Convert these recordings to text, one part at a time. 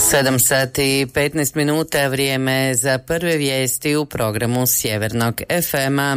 7 sati i 15 minuta, vrijeme za prve vijesti u programu Sjevernog FM-a.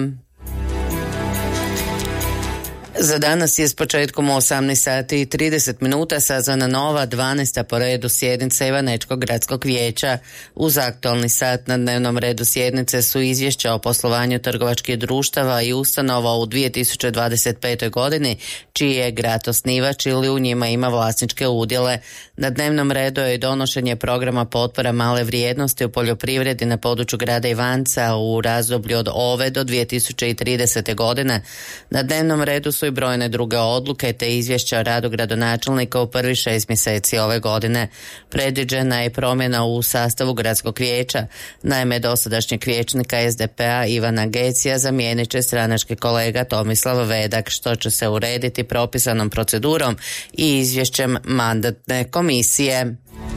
Za danas je s početkom u 18 sati i 30 minuta sazvana nova 12. po redu sjednica Ivanečkog gradskog vijeća. Uz aktualni sat na dnevnom redu sjednice su izvješća o poslovanju trgovačkih društava i ustanova u 2025. godini, čiji je grad osnivač ili u njima ima vlasničke udjele. Na dnevnom redu je donošenje programa potpora male vrijednosti u poljoprivredi na području grada Ivanca u razdoblju od ove do 2030. godine. Na dnevnom redu su i brojne druge odluke te izvješća o radu gradonačelnika u prvih 6 mjeseci ove godine. Predviđena je promjena u sastavu gradskog vijeća. Naime, dosadašnjeg vijećnika SDP-a Ivana Gecija zamijenit će stranački kolega Tomislav Vedak, što će se urediti propisanom procedurom i izvješćem mandatne komisije.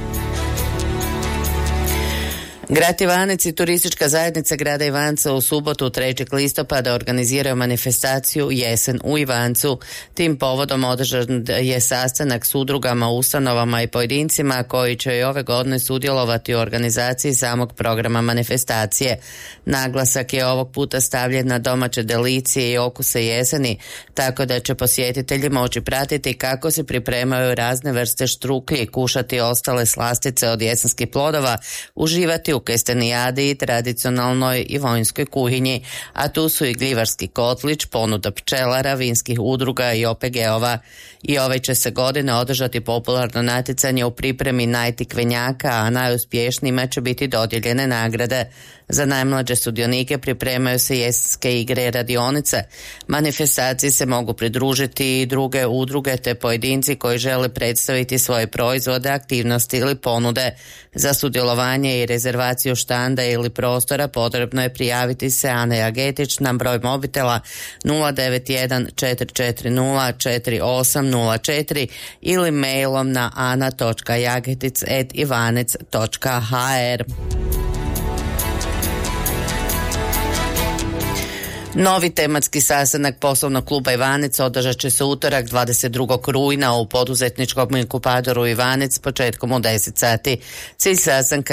Grad Ivanec i turistička zajednica grada Ivanca u subotu 3. listopada organiziraju manifestaciju Jesen u Ivancu. Tim povodom održan je sastanak s udrugama, ustanovama i pojedincima koji će i ove godine sudjelovati u organizaciji samog programa manifestacije. Naglasak je ovog puta stavljen na domaće delicije i okuse jeseni, tako da će posjetitelji moći pratiti kako se pripremaju razne vrste štruklji, kušati ostale slastice od jesenskih plodova, uživati u kestenijadi i tradicionalnoj ivonjskoj kuhinji, a tu su i gljivarski kotlić, ponuda pčelara, vinskih udruga i OPG-ova. I ove će se godine održati popularno natjecanje u pripremi najtikvenjaka, a najuspješnijima će biti dodijeljene nagrade. Za najmlađe sudionike pripremaju se jesenske igre i radionice. Manifestaciji se mogu pridružiti i druge udruge te pojedinci koji žele predstaviti svoje proizvode, aktivnosti ili ponude. Za sudjelovanje i rezervaciju štanda ili prostora potrebno je prijaviti se Ane Agetić na broj mobitela 091 440 4804 ili mailom na ana.jagetic@ivanec.hr. Novi tematski sastanak poslovnog kluba Ivanec održat će se utorak 22. rujna u poduzetničkom inkubatoru Ivanec početkom u 10 sati. Cilj sastanka